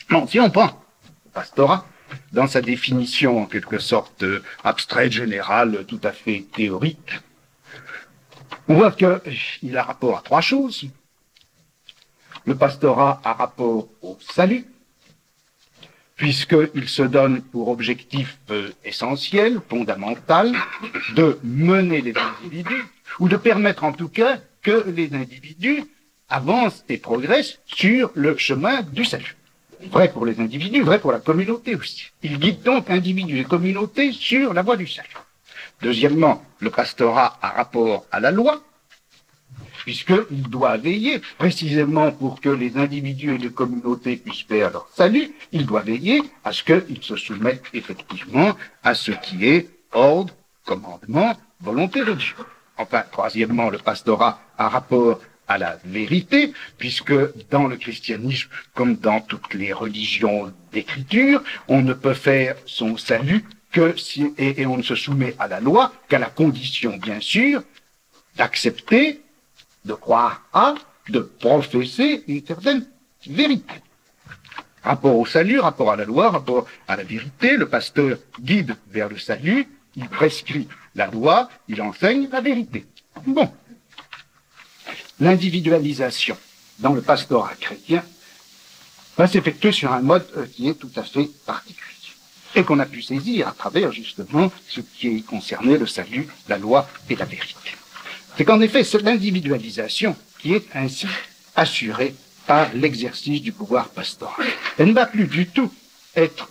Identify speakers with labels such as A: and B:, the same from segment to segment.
A: Bon, si on prend le pastorat, dans sa définition en quelque sorte abstraite, générale, tout à fait théorique, on voit qu'il a rapport à trois choses. Le pastorat a rapport au salut, puisqu'il se donne pour objectif essentiel, fondamental, de mener les individus, ou de permettre en tout cas que les individus avancent et progressent sur le chemin du salut. Vrai pour les individus, vrai pour la communauté aussi. Il guide donc individus et communautés sur la voie du salut. Deuxièmement, le pastorat a rapport à la loi, puisqu'il doit veiller, précisément pour que les individus et les communautés puissent faire leur salut, il doit veiller à ce qu'ils se soumettent effectivement à ce qui est ordre, commandement, volonté de Dieu. Enfin, troisièmement, le pastorat a rapport à la vérité, puisque dans le christianisme, comme dans toutes les religions d'écriture, on ne peut faire son salut que si, et on ne se soumet à la loi qu'à la condition, bien sûr, d'accepter, de croire à, de professer une certaine vérité. Rapport au salut, rapport à la loi, rapport à la vérité, le pasteur guide vers le salut, il prescrit la loi, il enseigne la vérité. Bon. L'individualisation dans le pastorat chrétien va s'effectuer sur un mode qui est tout à fait particulier et qu'on a pu saisir à travers justement ce qui concernait le salut, la loi et la vérité. C'est qu'en effet, c'est l'individualisation qui est ainsi assurée par l'exercice du pouvoir pastoral. Elle ne va plus du tout être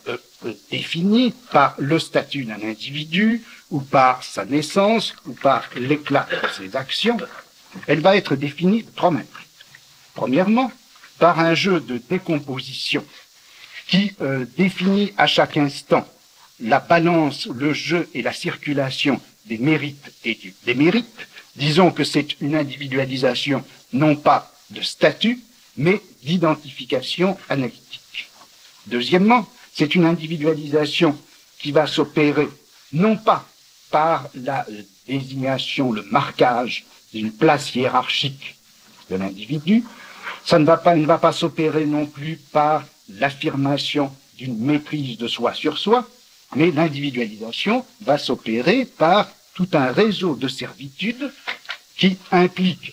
A: définie par le statut d'un individu ou par sa naissance ou par l'éclat de ses actions. Elle va être définie de trois manières. Premièrement, par un jeu de décomposition qui définit à chaque instant la balance, le jeu et la circulation des mérites et du démérite. Disons que c'est une individualisation non pas de statut, mais d'identification analytique. Deuxièmement, c'est une individualisation qui va s'opérer non pas par la désignation, le marquage d'une place hiérarchique de l'individu, ça ne va pas s'opérer non plus par l'affirmation d'une maîtrise de soi sur soi, mais l'individualisation va s'opérer par tout un réseau de servitudes qui implique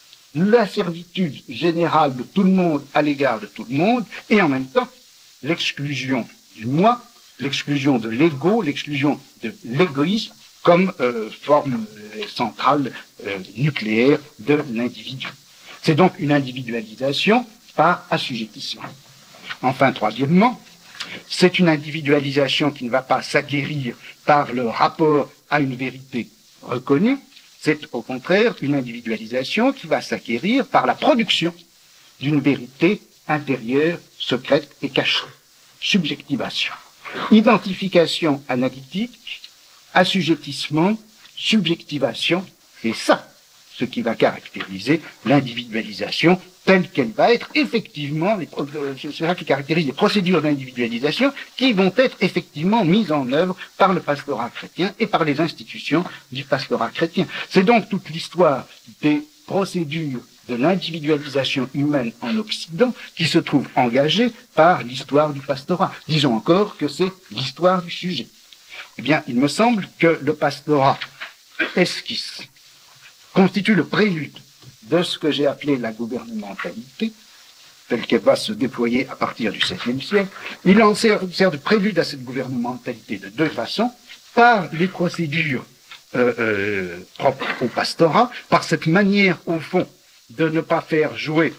A: la servitude générale de tout le monde à l'égard de tout le monde, et en même temps l'exclusion du moi, l'exclusion de l'ego, l'exclusion de l'égoïsme comme forme centrale nucléaire de l'individu. C'est donc une individualisation par assujettissement. Enfin, troisièmement, c'est une individualisation qui ne va pas s'acquérir par le rapport à une vérité reconnue, c'est au contraire une individualisation qui va s'acquérir par la production d'une vérité intérieure, secrète et cachée. Subjectivation. Identification analytique, assujettissement, subjectivation, c'est ça ce qui va caractériser l'individualisation telle qu'elle va être effectivement, c'est ça qui caractérise les procédures d'individualisation qui vont être effectivement mises en œuvre par le pastorat chrétien et par les institutions du pastorat chrétien. C'est donc toute l'histoire des procédures de l'individualisation humaine en Occident qui se trouve engagée par l'histoire du pastorat. Disons encore que c'est l'histoire du sujet. Eh bien, il me semble que le pastorat esquisse constitue le prélude de ce que j'ai appelé la gouvernementalité, telle qu'elle va se déployer à partir du XVIIe siècle. Il en sert de prélude à cette gouvernementalité de deux façons, par les procédures propres au pastorat, par cette manière, au fond, de ne pas faire jouer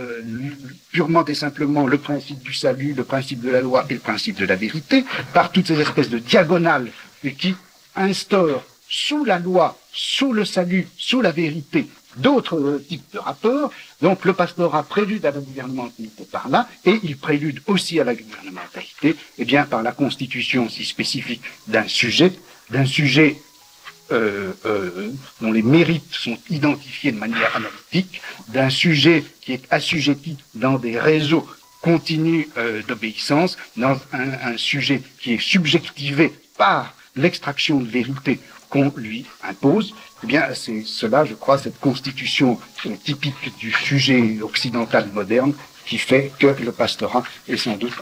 A: purement et simplement le principe du salut, le principe de la loi et le principe de la vérité, par toutes ces espèces de diagonales qui instaurent sous la loi, sous le salut, sous la vérité, d'autres types de rapports. Donc le pastorat prélude à la gouvernementalité par là, et il prélude aussi à la gouvernementalité, eh bien, par la constitution si spécifique d'un sujet dont les mérites sont identifiés de manière analytique, d'un sujet qui est assujetti dans des réseaux continus d'obéissance, dans un sujet qui est subjectivé par l'extraction de vérité qu'on lui impose. Eh bien, c'est cela, je crois, cette constitution typique du sujet occidental moderne qui fait que le pastorat est sans doute